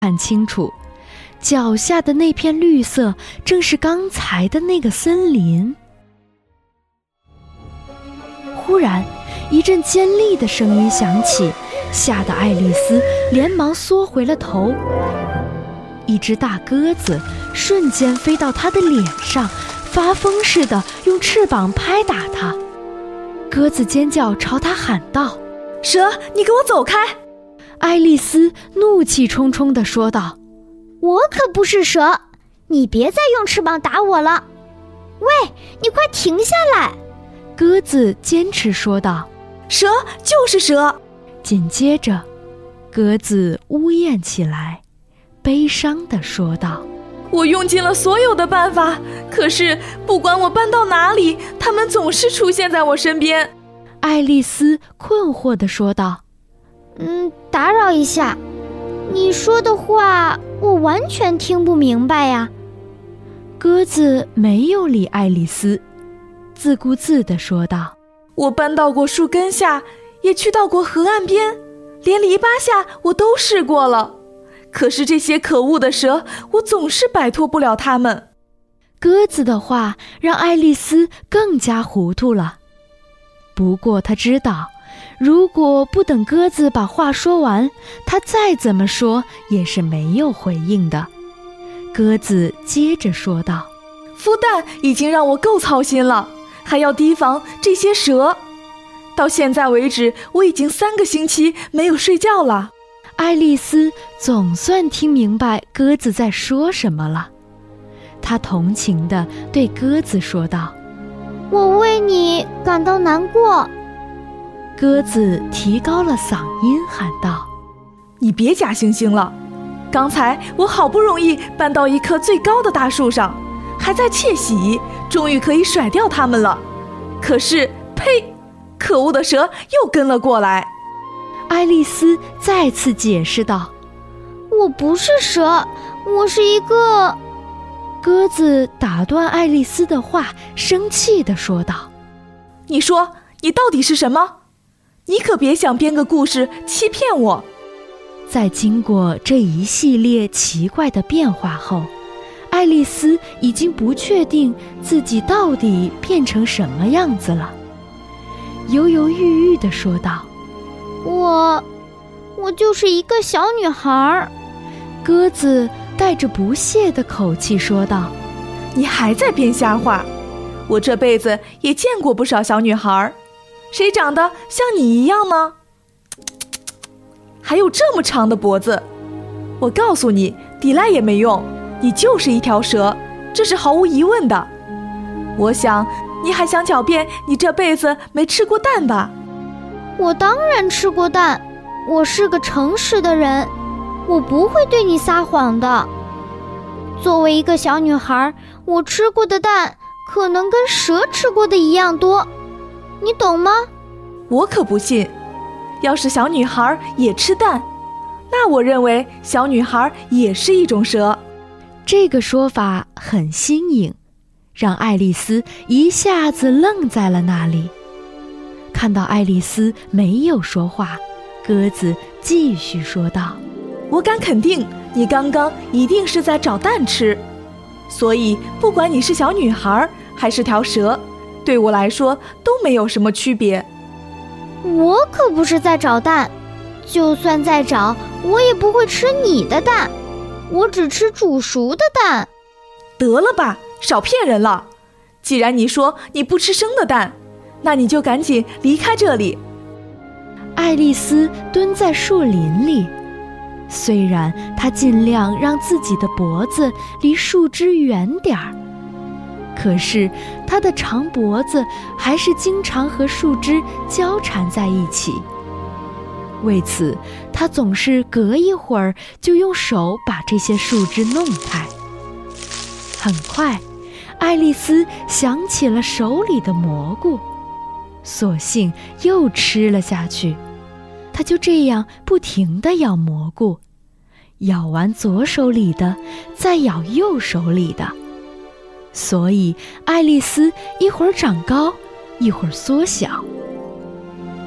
看清楚，脚下的那片绿色正是刚才的那个森林。忽然，一阵尖利的声音响起，吓得爱丽丝连忙缩回了头。一只大鸽子瞬间飞到她的脸上，发疯似的用翅膀拍打她。鸽子尖叫朝她喊道：“ 蛇，你给我走开！” 爱丽丝怒气冲冲地说道：“ 我可不是蛇，你别再用翅膀打我了。喂，你快停下来！” 鸽子坚持说道：“ 蛇就是蛇。” 紧接着，鸽子呜咽起来，悲伤地说道：“ 我用尽了所有的办法，可是不管我搬到哪里，它们总是出现在我身边。” 爱丽丝困惑地说道：“ 打扰一下，你说的话我完全听不明白呀。” 鸽子没有理爱丽丝，自顾自地说道：“ 我搬到过树根下，也去到过河岸边，连篱笆下我都试过了。可是这些可恶的蛇，我总是摆脱不了它们。” 鸽子的话让爱丽丝更加糊涂了。不过她知道，如果不等鸽子把话说完，她再怎么说也是没有回应的。鸽子接着说道：“ 孵蛋已经让我够操心了，还要提防这些蛇。到现在为止，我已经3个星期没有睡觉了。” 爱丽丝总算听明白鸽子在说什么了。她同情地对鸽子说道：“ 我为你感到难过。” 鸽子提高了嗓音喊道：“ 你别假惺惺了，刚才我好不容易搬到一棵最高的大树上，还在窃喜，终于可以甩掉它们了。可是，呸！可恶的蛇又跟了过来。” 爱丽丝再次解释道：“ 我不是蛇，我是一个……” 鸽子打断爱丽丝的话，生气地说道：“ 你说，你到底是什么？你可别想编个故事欺骗我。” 在经过这一系列奇怪的变化后，爱丽丝已经不确定自己到底变成什么样子了，犹犹豫豫地说道：“ 我就是一个小女孩。” 鸽子带着不屑的口气说道：“ 你还在编瞎话，我这辈子也见过不少小女孩，谁长得像你一样呢？还有这么长的脖子，我告诉你，抵赖也没用，你就是一条蛇，这是毫无疑问的。我想你还想狡辩你这辈子没吃过蛋吧？”“ 我当然吃过蛋，我是个诚实的人，我不会对你撒谎的。作为一个小女孩，我吃过的蛋可能跟蛇吃过的一样多，你懂吗？”“ 我可不信，要是小女孩也吃蛋，那我认为小女孩也是一种蛇。” 这个说法很新颖，让爱丽丝一下子愣在了那里。看到爱丽丝没有说话，鸽子继续说道：“ 我敢肯定，你刚刚一定是在找蛋吃，所以不管你是小女孩还是条蛇，对我来说都没有什么区别。”“ 我可不是在找蛋，就算在找，我也不会吃你的蛋，我只吃煮熟的蛋。”“ 得了吧，少骗人了！既然你说你不吃生的蛋，那你就赶紧离开这里。” 爱丽丝蹲在树林里，虽然她尽量让自己的脖子离树枝远点儿，可是她的长脖子还是经常和树枝交缠在一起。为此，她总是隔一会儿就用手把这些树枝弄开。很快，爱丽丝想起了手里的蘑菇，索性又吃了下去。她就这样不停地咬蘑菇，咬完左手里的，再咬右手里的。所以爱丽丝一会儿长高，一会儿缩小。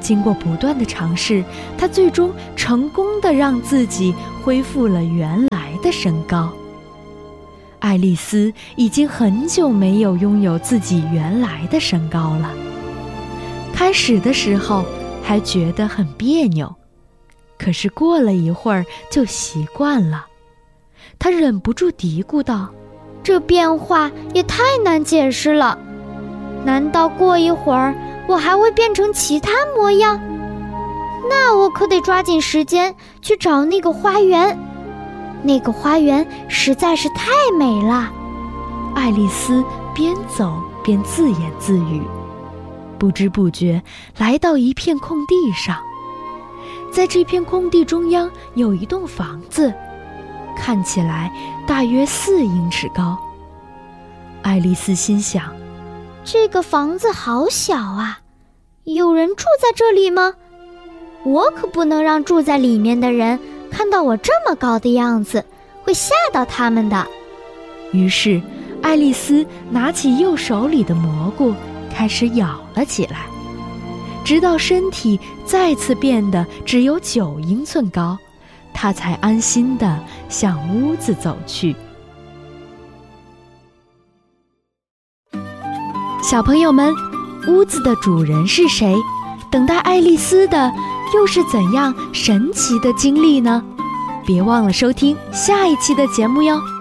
经过不断的尝试，她最终成功地让自己恢复了原来的身高。爱丽丝已经很久没有拥有自己原来的身高了。开始的时候还觉得很别扭，可是过了一会儿就习惯了。她忍不住嘀咕道：“ 这变化也太难解释了，难道过一会儿我还会变成其他模样？那我可得抓紧时间去找那个花园，那个花园实在是太美了。” 爱丽丝边走边自言自语，不知不觉来到一片空地上。在这片空地中央有一栋房子，看起来大约4英尺高。爱丽丝心想， 这个房子好小啊，有人住在这里吗？我可不能让住在里面的人看到我这么高的样子，会吓到他们的。 于是爱丽丝拿起右手里的蘑菇，开始咬了起来，直到身体再次变得只有9英寸高，她才安心地向屋子走去。小朋友们，屋子的主人是谁？等待爱丽丝的又是怎样神奇的经历呢？别忘了收听下一期的节目哟。